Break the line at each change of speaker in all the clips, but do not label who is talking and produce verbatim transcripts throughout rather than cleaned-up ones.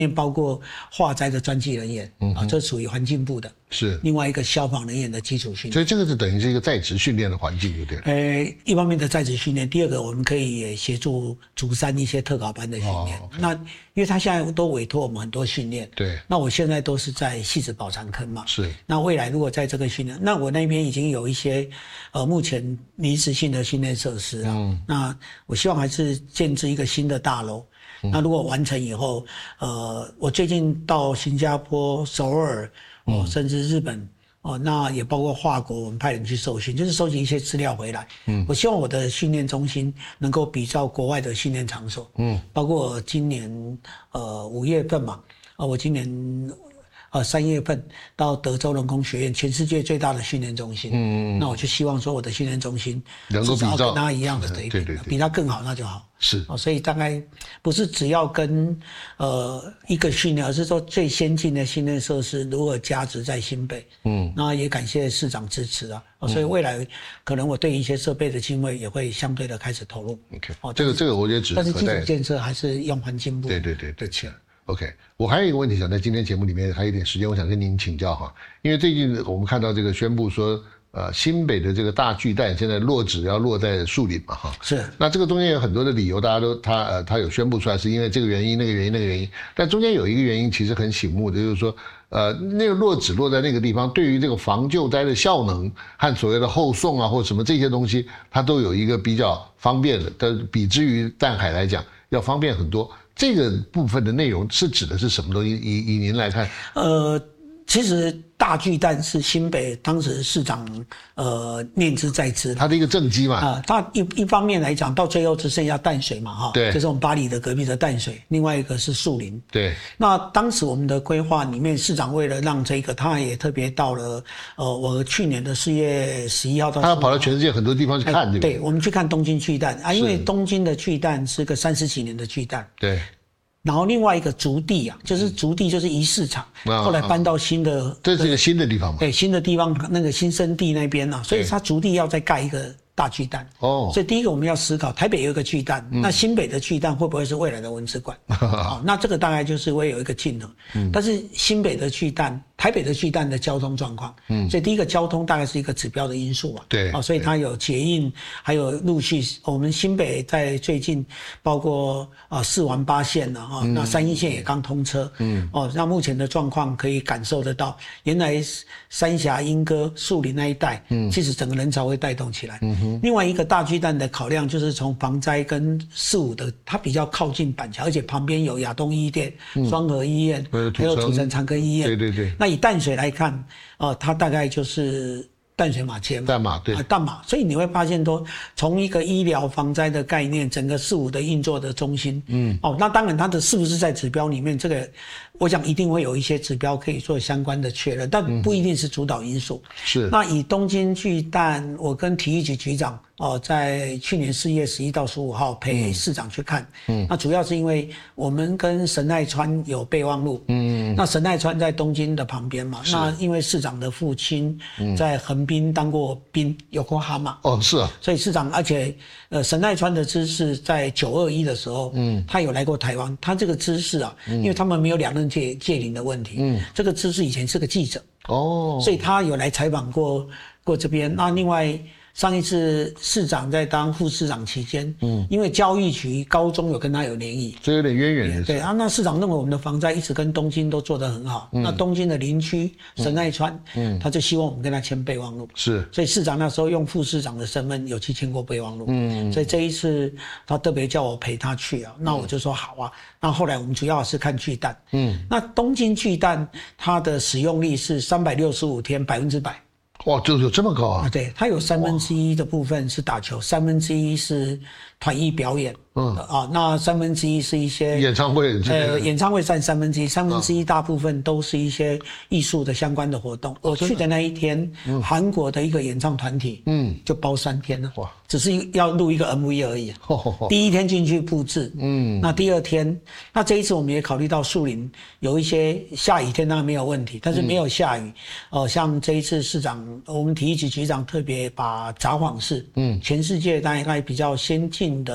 包括化灾的专技人员、嗯、啊，这属于环境部的。
是
另外一个消防人员的基础训练，
所以这个是等于是一个在职训练的环境，对不对？
呃，一方面的在职训练，第二个我们可以也协助竹山一些特考班的训练。哦 okay、那因为他现在都委托我们很多训练，
对。
那我现在都是在汐止宝长坑嘛，
是。
那未来如果在这个训练，那我那边已经有一些呃目前临时性的训练设施啊，嗯、那我希望还是建置一个新的大楼。嗯、那如果完成以后，呃，我最近到新加坡、首尔。哦，甚至日本哦，那也包括法国，我们派人去受训，就是收集一些资料回来。嗯，我希望我的训练中心能够比照国外的训练场所。嗯，包括今年呃五月份嘛，呃，我今年呃三月份到德州人工学院，全世界最大的训练中心。嗯，那我就希望说我的训练中心
能够比照
跟他一样的水平，对对对，比他更好那就好。
是
哦，所以大概不是只要跟呃一个训练，而是说最先进的训练设施如何加值在新北。嗯，那也感谢市长支持啊。哦，所以未来可能我对一些设备的经费也会相对的开始投入。
OK， 哦，这个这个我觉得值得。
但是基础建设还是用环境部。
对对对对，钱。OK， 我还有一个问题想在今天节目里面还有一点时间，我想跟您请教哈，因为最近我们看到这个宣布说。呃，新北的这个大巨蛋现在落址要落在树林嘛，哈，
是。
那这个中间有很多的理由，大家都他呃他有宣布出来，是因为这个原因、那个原因、那个原因。但中间有一个原因其实很醒目的，就是说，呃，那个落址落在那个地方，对于这个防救灾的效能和所谓的后送啊或什么这些东西，它都有一个比较方便的，但比之于淡海来讲要方便很多。这个部分的内容是指的是什么东西？以以您来看，
呃，其实。大巨蛋是新北当时市长呃念之在之，
他的一个政绩嘛
啊、呃，他一一方面来讲，到最后只剩下淡水嘛，哈，
对，
就是我们八里的隔壁的淡水，另外一个是树林，
对。
那当时我们的规划里面，市长为了让这个，他也特别到了呃，我去年的四月十一号到十五号，
他跑到全世界很多地方去看，
呃、
对不
对？对，我们去看东京巨蛋啊，因为东京的巨蛋是个三十几年的巨蛋，
对。
然后另外一个竹地啊，就是竹地就是仪式场，嗯、后来搬到新的，
啊、这是一个新的地方嘛？
对，新的地方那个新生地那边啊，所以它竹地要再盖一个大巨蛋。哦，所以第一个我们要思考，台北有一个巨蛋，嗯、那新北的巨蛋会不会是未来的文资馆？哦，那这个大概就是会有一个竞合。嗯，但是新北的巨蛋。台北的巨蛋的交通状况，嗯，所以第一个交通大概是一个指标的因素嘛，
对，
哦，所以它有捷运，还有陆续，我们新北在最近包括啊四环八线了哈，那三一线也刚通车，嗯，哦，那目前的状况可以感受得到，原来三峡、莺歌、树林那一带，嗯，其实整个人潮会带动起来，嗯哼。另外一个大巨蛋的考量就是从防灾跟四五的，它比较靠近板桥，而且旁边有亚东医院、双和医院，还有土城长庚医院，
对对对，
那以淡水来看，呃，它大概就是淡水马街嘛，
淡马对，
啊，淡马，所以你会发现说，从一个医疗防灾的概念，整个四五的运作的中心，嗯，哦，那当然它的是不是在指标里面，这个我想一定会有一些指标可以做相关的确认，但不一定是主导因素。嗯、
是。
那以东京巨蛋，我跟体育局局长哦，在去年四月十一到十五号陪市长去看，嗯，那主要是因为我们跟神奈川有备忘录，嗯，那神奈川在东京的旁边嘛，那因为市长的父亲在横滨当过兵，有过哈马，
哦，是啊，
所以市长，而且呃神奈川的知事在九二一的时候，嗯，他有来过台湾，他这个知事啊，嗯、因为他们没有两任界界领的问题，嗯，这个知事以前是个记者，哦，所以他有来采访过过这边，那另外。上一次市长在当副市长期间，嗯，因为教育局高中有跟他有联谊，
这有点渊源的。
对啊，那市长认为我们的防灾一直跟东京都做得很好，嗯、那东京的邻居神奈川，嗯，他就希望我们跟他签备忘录，
是，
所以市长那时候用副市长的身份有去签过备忘录，嗯，所以这一次他特别叫我陪他去啊，那我就说好啊。那后来我们主要是看巨蛋，嗯，那东京巨蛋它的使用率是三百六十五天百分之百。
哇，就有这么高啊！
对，它有三分之一的部分是打球，三分之一是团艺表演，嗯啊，那三分之一是一些
演唱会，
呃，演唱会占三分之一，三分之一大部分都是一些艺术的相关的活动。我去的那一天，韩、嗯、国的一个演唱团体，嗯，就包三天了，哇，只是要录一个 M V 而已。哦哦哦、第一天进去布置，嗯，那第二天，那这一次我们也考虑到树林有一些下雨天那没有问题，但是没有下雨，哦、嗯呃，像这一次市长。我们体育局局长特别把札幌市，嗯，全世界大概比较先进的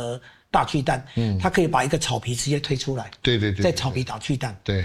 大巨蛋，嗯，它可以把一个草皮直接推出来，
对对对，
在草皮打巨蛋，
对。